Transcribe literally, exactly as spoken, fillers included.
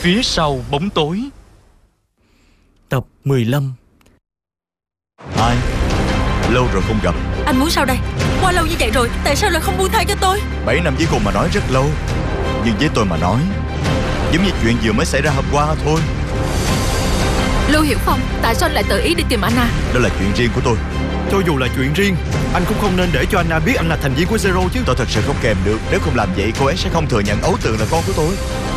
Phía sau bóng tối. Tập mười lăm. Ai? Lâu rồi không gặp. Anh muốn sao đây? Qua lâu như vậy rồi, tại sao lại không buông tha cho tôi? Bảy năm với cô mà nói rất lâu, nhưng với tôi mà nói giống như chuyện vừa mới xảy ra hôm qua thôi. Lưu Hiểu Phong, tại sao anh lại tự ý đi tìm Anna? Đó là chuyện riêng của tôi. Cho dù là chuyện riêng, anh cũng không nên để cho Anna biết anh là thành viên của Zero chứ. Tôi thật sự không kèm được. Nếu không làm vậy, cô ấy sẽ không thừa nhận Ấu Tường là con của tôi.